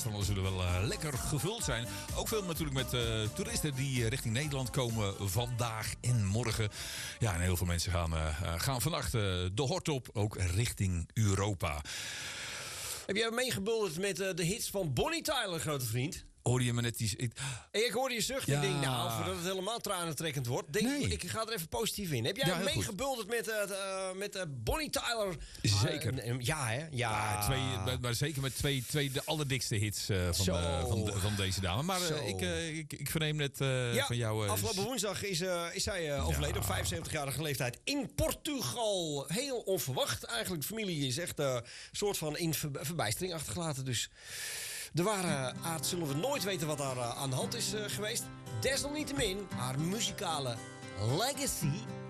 afstanden zullen wel lekker gevuld zijn. Ook veel natuurlijk met toeristen die richting Nederland komen vandaag en morgen. Ja, en heel veel mensen gaan vannacht de hort op, ook richting Europa. Heb jij meegebulderd met de hits van Bonnie Tyler, grote vriend? Hoorde je me net iets... Ik hoorde je zucht. Ja. Ik denk, voordat het helemaal tranentrekkend wordt. Ik ga er even positief in. Heb jij meegebulderd met Bonnie Tyler? Zeker. Ja, hè? Ja. Maar zeker met twee de allerdikste hits van deze dame. Maar ik verneem net van jou... afgelopen woensdag is zij overleden op 75-jarige leeftijd in Portugal. Heel onverwacht. Eigenlijk, de familie is echt een soort van in verbijstering achtergelaten. Dus de ware aard zullen we nooit weten wat daar aan de hand is geweest. Desalniettemin, haar muzikale legacy